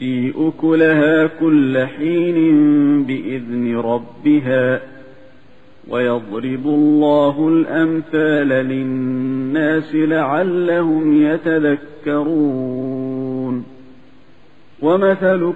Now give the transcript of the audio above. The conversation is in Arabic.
تؤتي أكلها كل حين بإذن ربها ويضرب الله الأمثال للناس لعلهم يتذكرون ومثل